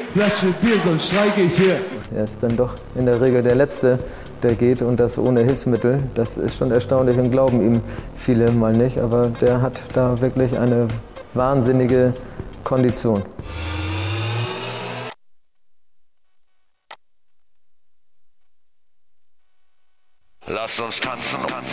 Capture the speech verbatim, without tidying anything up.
Flasche Bier, sonst streike ich hier. Er ist dann doch in der Regel der Letzte, der geht, und das ohne Hilfsmittel. Das ist schon erstaunlich und glauben ihm viele mal nicht, aber der hat da wirklich eine wahnsinnige Kondition. Lass uns tanzen.